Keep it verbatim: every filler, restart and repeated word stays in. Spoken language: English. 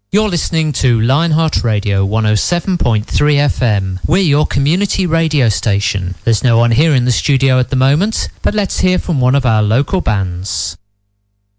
You're listening to Lionheart Radio one oh seven point three F M. We're your community radio station. There's no one here in the studio at the moment, but let's hear from one of our local bands.